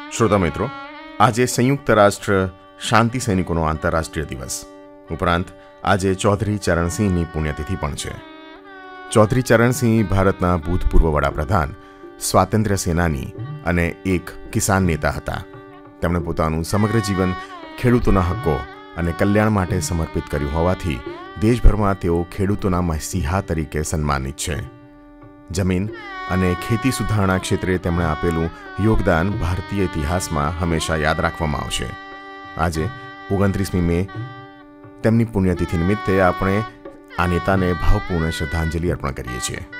શ્રોતા મિત્રો, આજે સંયુક્ત રાષ્ટ્ર શાંતિ સૈનિકોનો આંતરરાષ્ટ્રીય દિવસ ઉપરાંત આજે ચૌધરી ચરણસિંહની પુણ્યતિથિ પણ છે. ચૌધરી ચરણસિંહ ભારતના ભૂતપૂર્વ વડાપ્રધાન, સ્વાતંત્ર્ય સેનાની અને એક કિસાન નેતા હતા. તેમણે પોતાનું સમગ્ર જીવન ખેડૂતોના હક્કો અને કલ્યાણ માટે સમર્પિત કર્યું હોવાથી દેશભરમાં તેઓ ખેડૂતોના મસીહા તરીકે સન્માનિત છે. જમીન અને ખેતી સુધારણા ક્ષેત્રે તેમણે આપેલું યોગદાન ભારતીય ઇતિહાસમાં હંમેશા યાદ રાખવામાં આવશે. આજે 29મી મે તેમની પુણ્યતિથિ નિમિત્તે આપણે આ નેતાને ભાવપૂર્ણ શ્રદ્ધાંજલિ અર્પણ કરીએ છીએ.